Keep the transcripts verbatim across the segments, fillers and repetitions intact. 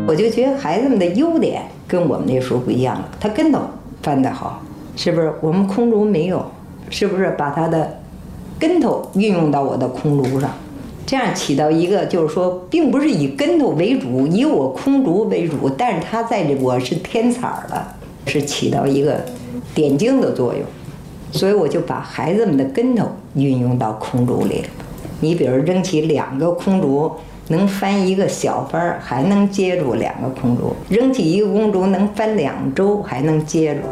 我就觉得孩子们的优点跟我们那时候不一样了，他跟头翻得好，是不是？我们空竹没有，是不是把他的跟头运用到我的空竹上？这样起到一个就是说，并不是以跟头为主，以我空竹为主，但是它在这我是添彩了，是起到一个点睛的作用，所以我就把孩子们的跟头运用到空竹里了。你比如扔起两个空竹，能翻一个小翻，还能接住两个空竹；扔起一个空竹，能翻两周，还能接住。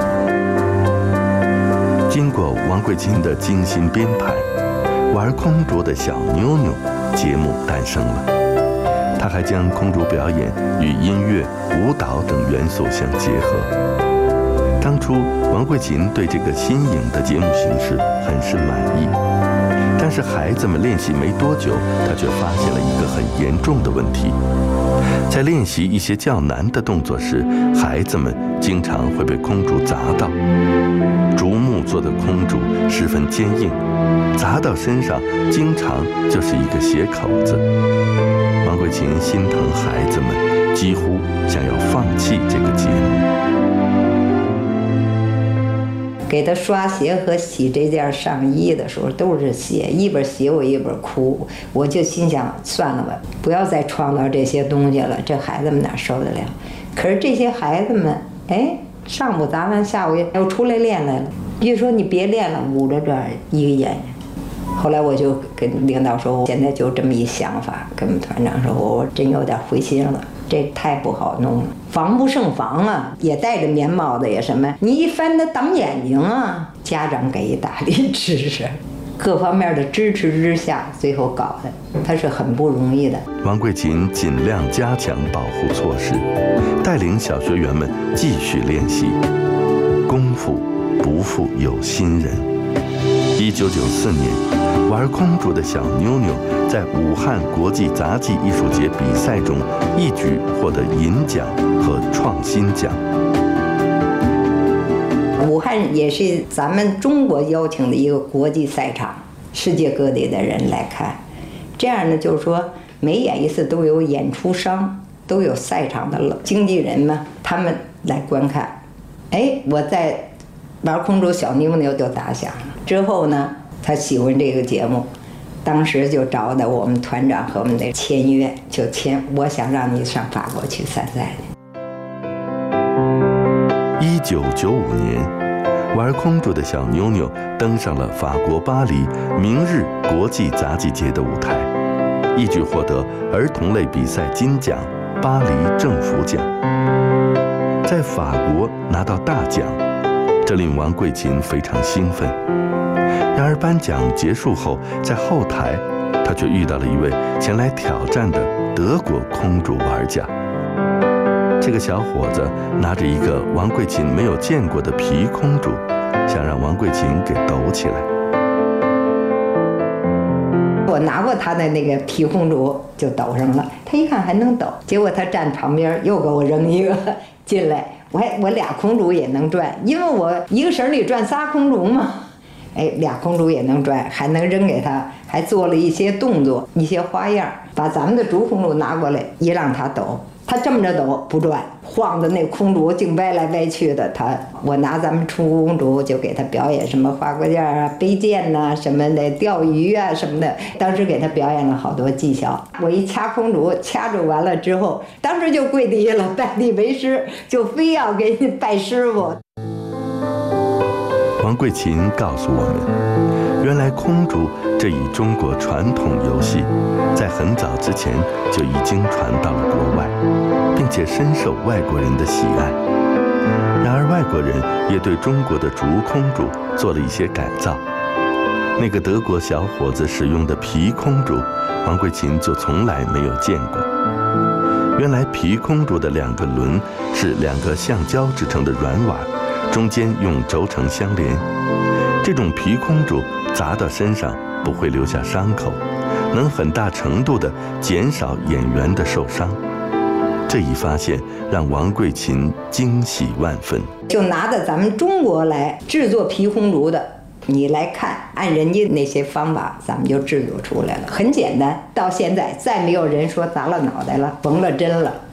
经过王桂琴的精心编排，玩空竹的小妞妞节目诞生了。她还将空竹表演与音乐、舞蹈等元素相结合。当初王桂琴对这个新颖的节目形式很是满意，但是孩子们练习没多久，她却发现了一个很严重的问题。在练习一些较难的动作时，孩子们经常会被空竹砸到。竹木做的空竹十分坚硬，砸到身上经常就是一个血口子。王桂琴心疼孩子们，几乎想要放弃这个节目。 给他刷鞋和洗这件上衣的时候都是血，一边洗我一边哭，我就心想算了吧，不要再创造这些东西了，这孩子们哪受得了？可是这些孩子们，哎，上午砸完，下午又出来练来了。就说你别练了，捂着这儿一个眼。后来我就跟领导说，我现在就这么一想法，跟我们团长说，我真有点灰心了。这太不好弄了，防不胜防啊！也戴着棉帽子，也什么，你一翻它挡眼睛啊！家长给予大力支持，各方面的支持之下，最后搞的，它是很不容易的。 王桂琴尽量加强保护措施，带领小学员们继续练习。功夫不负有心人。一九九四年，玩空竹的小妞妞在武汉国际杂技艺术节比赛中一举获得银奖和创新奖。 武汉也是咱们中国邀请的一个国际赛场，世界各地的人来看。这样呢，就是说每演一次都有演出商，都有赛场的经纪人们，他们来观看。哎，我在玩空竹小妞妞就打响了。之后呢，他喜欢这个节目，当时就找的我们团长和我们的签约，就签，我想让你上法国去参赛去。一九九五年，玩空竹的小妞妞登上了法国巴黎明日国际杂技节的舞台，一举获得儿童类比赛金奖、巴黎政府奖，在法国拿到大奖，这令王桂琴非常兴奋。然而颁奖结束后，在后台，她却遇到了一位前来挑战的德国空竹玩家。这个小伙子拿着一个王桂琴没有见过的皮空竹，想让王桂琴给抖起来。 我拿过他的那个皮空竹就抖上了，他一看还能抖，结果他站旁边又给我扔一个进来，我还我俩空竹也能转，因为我一个绳里转仨空竹嘛。哎，俩空竹也能转，还能扔给他，还做了一些动作，一些花样，把咱们的竹空竹拿过来，一让他抖，他这么着抖不转，晃的那空竹净歪来歪去的。他我拿咱们出空竹就给他表演什么花果件啊、背剑呐、啊、什么的，钓鱼啊什么的，当时给他表演了好多技巧。我一掐空竹，掐住完了之后，当时就跪地下了，拜地为师，就非要给你拜师傅。 王桂琴告诉我们，原来空竹这一中国传统游戏，在很早之前就已经传到了国外，并且深受外国人的喜爱。然而外国人也对中国的竹空竹做了一些改造。那个德国小伙子使用的皮空竹，王桂琴就从来没有见过。原来皮空竹的两个轮是两个橡胶制成的软碗，中间用轴承相连，这种皮空竹砸到身上不会留下伤口，能很大程度地减少演员的受伤。这一发现让王桂琴惊喜万分，就拿着咱们中国来制作皮空竹的，你来看，按人家那些方法，咱们就制作出来了，很简单。到现在再没有人说砸了脑袋了，缝了针了。